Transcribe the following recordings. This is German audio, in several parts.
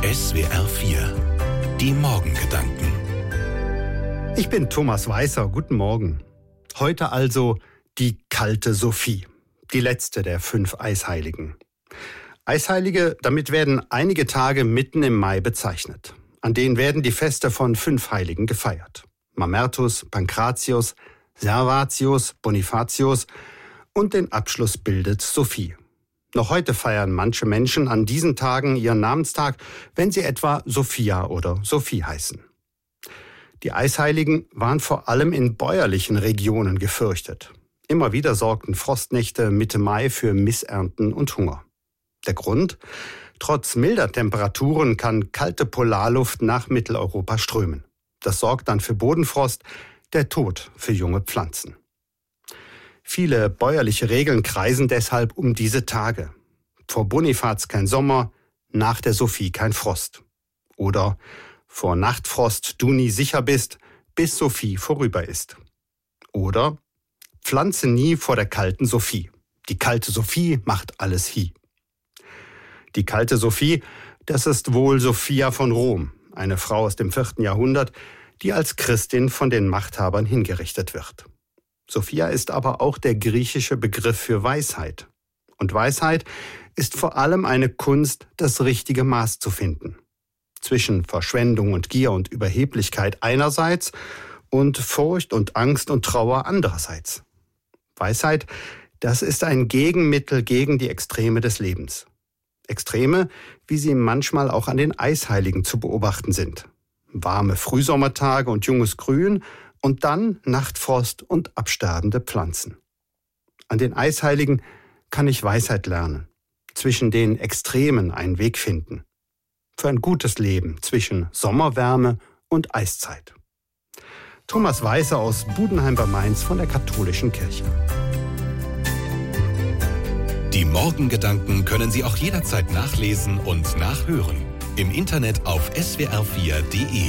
SWR 4, die Morgengedanken. Ich bin Thomas Weißer, guten Morgen. Heute also die kalte Sophie, die letzte der 5 Eisheiligen. Eisheilige, damit werden einige Tage mitten im Mai bezeichnet. An denen werden die Feste von 5 Heiligen gefeiert. Mamertus, Pankratius, Servatius, Bonifatius und den Abschluss bildet Sophie. Noch heute feiern manche Menschen an diesen Tagen ihren Namenstag, wenn sie etwa Sophia oder Sophie heißen. Die Eisheiligen waren vor allem in bäuerlichen Regionen gefürchtet. Immer wieder sorgten Frostnächte Mitte Mai für Missernten und Hunger. Der Grund? Trotz milder Temperaturen kann kalte Polarluft nach Mitteleuropa strömen. Das sorgt dann für Bodenfrost, der Tod für junge Pflanzen. Viele bäuerliche Regeln kreisen deshalb um diese Tage. Vor Bonifaz kein Sommer, nach der Sophie kein Frost. Oder vor Nachtfrost du nie sicher bist, bis Sophie vorüber ist. Oder pflanze nie vor der kalten Sophie. Die kalte Sophie macht alles hie. Die kalte Sophie, das ist wohl Sophia von Rom, eine Frau aus dem 4. Jahrhundert, die als Christin von den Machthabern hingerichtet wird. Sophia ist aber auch der griechische Begriff für Weisheit. Und Weisheit ist vor allem eine Kunst, das richtige Maß zu finden. Zwischen Verschwendung und Gier und Überheblichkeit einerseits und Furcht und Angst und Trauer andererseits. Weisheit, das ist ein Gegenmittel gegen die Extreme des Lebens. Extreme, wie sie manchmal auch an den Eisheiligen zu beobachten sind. Warme Frühsommertage und junges Grün und dann Nachtfrost und absterbende Pflanzen. An den Eisheiligen kann ich Weisheit lernen, zwischen den Extremen einen Weg finden. Für ein gutes Leben zwischen Sommerwärme und Eiszeit. Thomas Weißer aus Budenheim bei Mainz von der Katholischen Kirche. Die Morgengedanken können Sie auch jederzeit nachlesen und nachhören. Im Internet auf swr4.de.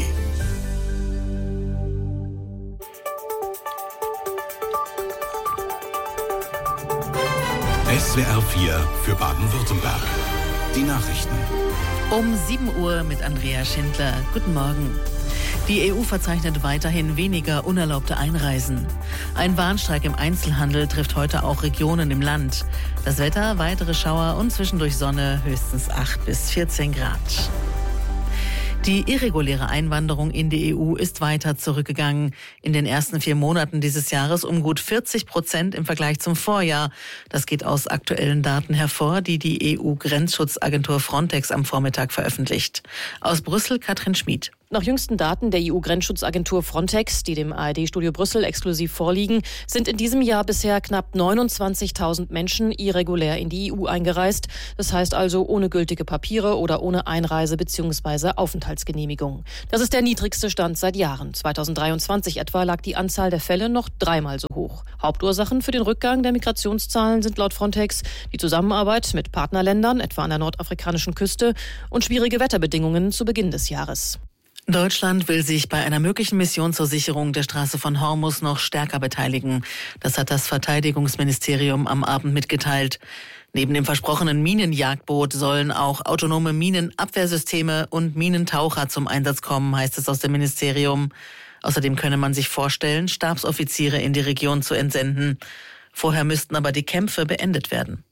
SWR 4 für Baden-Württemberg. Die Nachrichten. Um 7 Uhr mit Andrea Schindler. Guten Morgen. Die EU verzeichnet weiterhin weniger unerlaubte Einreisen. Ein Warnstreik im Einzelhandel trifft heute auch Regionen im Land. Das Wetter, weitere Schauer und zwischendurch Sonne, höchstens 8 bis 14 Grad. Die irreguläre Einwanderung in die EU ist weiter zurückgegangen. In den ersten 4 Monaten dieses Jahres um gut 40% im Vergleich zum Vorjahr. Das geht aus aktuellen Daten hervor, die die EU-Grenzschutzagentur Frontex am Vormittag veröffentlicht. Aus Brüssel Katrin Schmid. Nach jüngsten Daten der EU-Grenzschutzagentur Frontex, die dem ARD-Studio Brüssel exklusiv vorliegen, sind in diesem Jahr bisher knapp 29.000 Menschen irregulär in die EU eingereist. Das heißt also ohne gültige Papiere oder ohne Einreise- bzw. Aufenthaltsgenehmigung. Das ist der niedrigste Stand seit Jahren. 2023 etwa lag die Anzahl der Fälle noch 3-mal so hoch. Hauptursachen für den Rückgang der Migrationszahlen sind laut Frontex die Zusammenarbeit mit Partnerländern, etwa an der nordafrikanischen Küste, und schwierige Wetterbedingungen zu Beginn des Jahres. Deutschland will sich bei einer möglichen Mission zur Sicherung der Straße von Hormuz noch stärker beteiligen. Das hat das Verteidigungsministerium am Abend mitgeteilt. Neben dem versprochenen Minenjagdboot sollen auch autonome Minenabwehrsysteme und Minentaucher zum Einsatz kommen, heißt es aus dem Ministerium. Außerdem könne man sich vorstellen, Stabsoffiziere in die Region zu entsenden. Vorher müssten aber die Kämpfe beendet werden.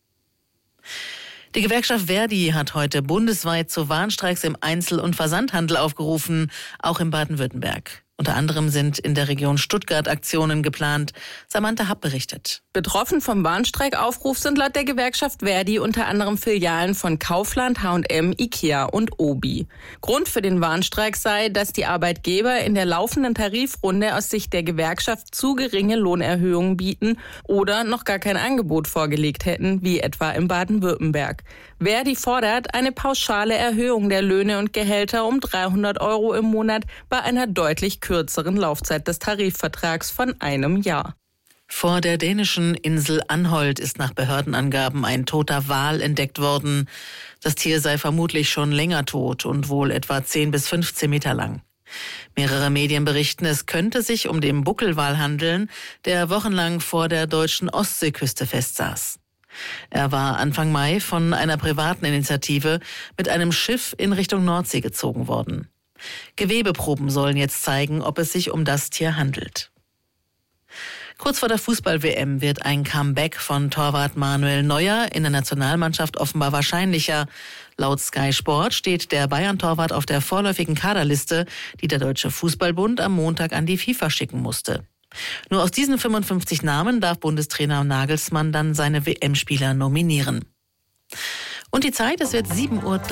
Die Gewerkschaft Verdi hat heute bundesweit zu Warnstreiks im Einzel- und Versandhandel aufgerufen, auch in Baden-Württemberg. Unter anderem sind in der Region Stuttgart Aktionen geplant. Samantha Happ berichtet. Betroffen vom Warnstreikaufruf sind laut der Gewerkschaft Verdi unter anderem Filialen von Kaufland, H&M, Ikea und Obi. Grund für den Warnstreik sei, dass die Arbeitgeber in der laufenden Tarifrunde aus Sicht der Gewerkschaft zu geringe Lohnerhöhungen bieten oder noch gar kein Angebot vorgelegt hätten, wie etwa in Baden-Württemberg. Verdi fordert eine pauschale Erhöhung der Löhne und Gehälter um 300 € im Monat bei einer deutlich kürzeren Laufzeit des Tarifvertrags von 1 Jahr. Vor der dänischen Insel Anholt ist nach Behördenangaben ein toter Wal entdeckt worden. Das Tier sei vermutlich schon länger tot und wohl etwa 10 bis 15 Meter lang. Mehrere Medien berichten, es könnte sich um den Buckelwal handeln, der wochenlang vor der deutschen Ostseeküste festsaß. Er war Anfang Mai von einer privaten Initiative mit einem Schiff in Richtung Nordsee gezogen worden. Gewebeproben sollen jetzt zeigen, ob es sich um das Tier handelt. Kurz vor der Fußball-WM wird ein Comeback von Torwart Manuel Neuer in der Nationalmannschaft offenbar wahrscheinlicher. Laut Sky Sport steht der Bayern-Torwart auf der vorläufigen Kaderliste, die der Deutsche Fußballbund am Montag an die FIFA schicken musste. Nur aus diesen 55 Namen darf Bundestrainer Nagelsmann dann seine WM-Spieler nominieren. Und die Zeit, es wird 7:03 Uhr.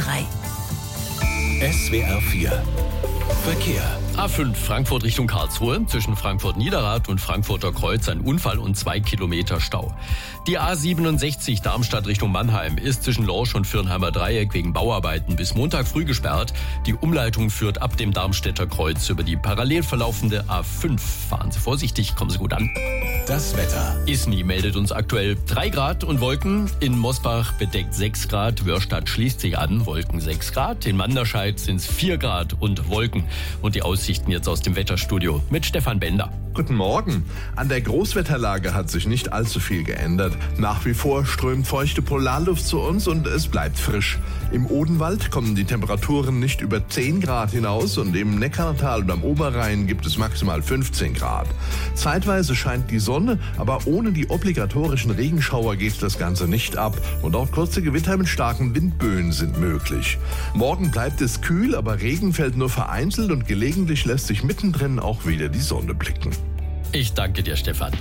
SWR 4 Verkehr. A5 Frankfurt Richtung Karlsruhe. Zwischen Frankfurt-Niederrad und Frankfurter Kreuz ein Unfall und 2 Kilometer Stau. Die A67 Darmstadt Richtung Mannheim ist zwischen Lorsch und Fürnheimer Dreieck wegen Bauarbeiten bis Montag früh gesperrt. Die Umleitung führt ab dem Darmstädter Kreuz über die parallel verlaufende A5. Fahren Sie vorsichtig, kommen Sie gut an. Das Wetter. ISNI meldet uns aktuell 3 Grad und Wolken. In Mosbach bedeckt 6 Grad. Wörstadt schließt sich an, Wolken 6 Grad. In Manderscheid sind es 4 Grad und Wolken. Und die Aussichten jetzt aus dem Wetterstudio mit Stefan Bender. Guten Morgen. An der Großwetterlage hat sich nicht allzu viel geändert. Nach wie vor strömt feuchte Polarluft zu uns und es bleibt frisch. Im Odenwald kommen die Temperaturen nicht über 10 Grad hinaus und im Neckartal und am Oberrhein gibt es maximal 15 Grad. Zeitweise scheint die Sonne, aber ohne die obligatorischen Regenschauer geht das Ganze nicht ab und auch kurze Gewitter mit starken Windböen sind möglich. Morgen bleibt es kühl, aber Regen fällt nur vereinzelt und gelegentlich lässt sich mittendrin auch wieder die Sonne blicken. Ich danke dir, Stefan.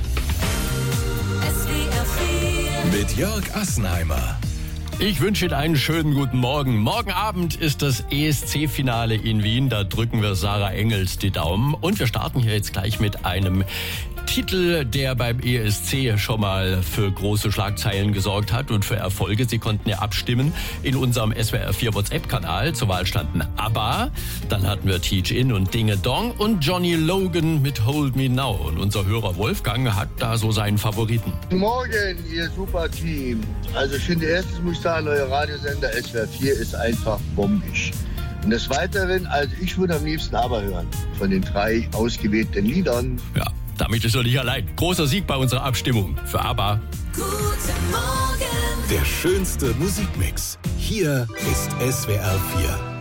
Mit Jörg Assenheimer. Ich wünsche Ihnen einen schönen guten Morgen. Morgen Abend ist das ESC-Finale in Wien. Da drücken wir Sarah Engels die Daumen. Und wir starten hier jetzt gleich mit einem Titel, der beim ESC schon mal für große Schlagzeilen gesorgt hat und für Erfolge. Sie konnten ja abstimmen in unserem SWR 4 WhatsApp-Kanal. Zur Wahl standen ABBA, dann hatten wir Teach In und Dinge Dong und Johnny Logan mit Hold Me Now. Und unser Hörer Wolfgang hat da so seinen Favoriten. Guten Morgen, ihr super Team. Also ich finde, erstens muss ich sagen, euer Radiosender SWR 4 ist einfach bombisch. Und des Weiteren, also ich würde am liebsten ABBA hören, von den 3 ausgewählten Liedern. Ja. Damit ist er nicht allein. Großer Sieg bei unserer Abstimmung für ABBA. Guten Morgen. Der schönste Musikmix. Hier ist SWR 4.